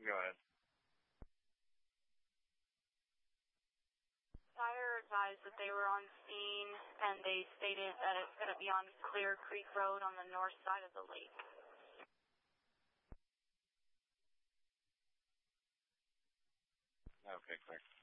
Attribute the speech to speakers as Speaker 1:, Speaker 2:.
Speaker 1: Go ahead.
Speaker 2: Fire advised that they were on scene, and they stated that it's going to be on Clear Creek Road on the north side of the lake.
Speaker 1: Okay, clear.